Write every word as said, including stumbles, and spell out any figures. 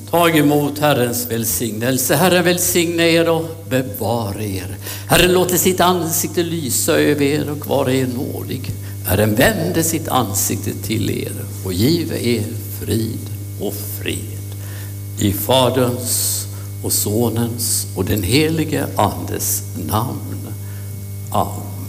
Tag emot Herrens välsignelse. Herren välsigne er och bevara er. Herren låter sitt ansikte lysa över er och vara er nådig. Herren vände sitt ansikte till er och give er frid och fred. I Faderns och Sonens och den helige Andes namn. Amen.